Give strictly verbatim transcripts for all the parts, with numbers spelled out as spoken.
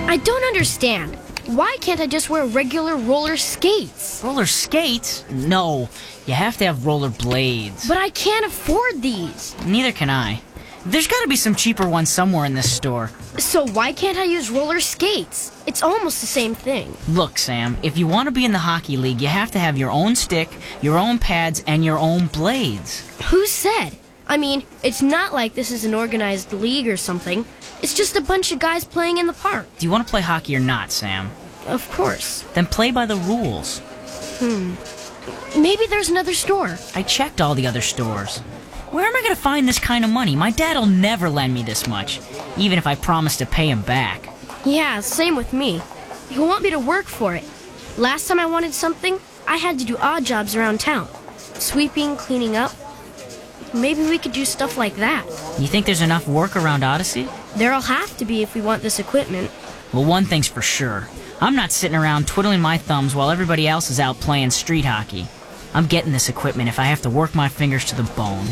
I don't understand. Why can't I just wear regular roller skates? Roller skates? No, you have to have roller blades. But I can't afford these. Neither can I. There's gotta be some cheaper ones somewhere in this store. So why can't I use roller skates? It's almost the same thing. Look, Sam, if you want to be in the hockey league, you have to have your own stick, your own pads, and your own blades. Who said? I mean, it's not like this is an organized league or something. It's just a bunch of guys playing in the park. Do you want to play hockey or not, Sam? Of course. Then play by the rules. Hmm. Maybe there's another store. I checked all the other stores. Where am I going to find this kind of money? My dad'll never lend me this much, even if I promise to pay him back. Yeah, same with me. He'll want me to work for it. Last time I wanted something, I had to do odd jobs around town. Sweeping, cleaning up. Maybe we could do stuff like that. You think there's enough work around Odyssey? There'll have to be if we want this equipment. Well, one thing's for sure. I'm not sitting around twiddling my thumbs while everybody else is out playing street hockey. I'm getting this equipment if I have to work my fingers to the bone.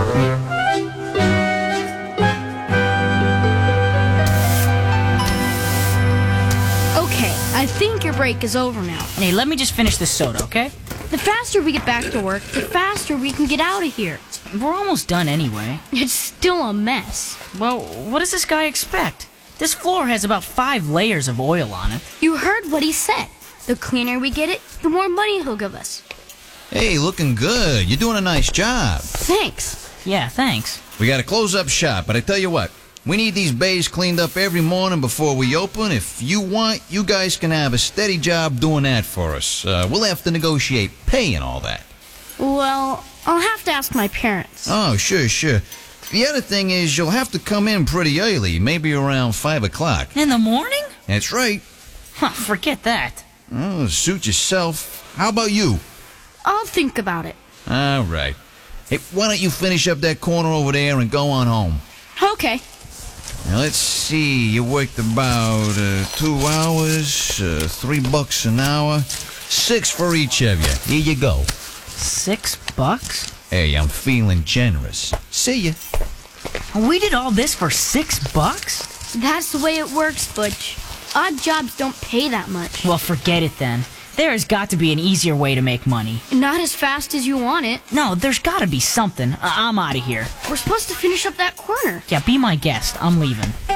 Okay, I think your break is over now. Hey, let me just finish this soda, okay? The faster we get back to work, the faster we can get out of here. We're almost done anyway. It's still a mess. Well, what does this guy expect? This floor has about five layers of oil on it. You heard what he said. The cleaner we get it, the more money he'll give us. Hey, looking good. You're doing a nice job. Thanks. Yeah, thanks. We gotta close up shop, but I tell you what, we need these bays cleaned up every morning before we open. If you want, you guys can have a steady job doing that for us. Uh, we'll have to negotiate pay and all that. Well, I'll have to ask my parents. Oh, sure, sure. The other thing is you'll have to come in pretty early, maybe around five o'clock. In the morning? That's right. Huh, forget that. Oh, suit yourself. How about you? I'll think about it. All right. Hey, why don't you finish up that corner over there and go on home? Okay. Now, let's see. You worked about uh, two hours, uh, three bucks an hour, six for each of you. Here you go. Six bucks? Hey, I'm feeling generous. See ya. We did all this for six bucks? That's the way it works, Butch. Odd jobs don't pay that much. Well, forget it then. There has got to be an easier way to make money. Not as fast as you want it. No, there's got to be something. I- I'm out of here. We're supposed to finish up that corner. Yeah, be my guest. I'm leaving.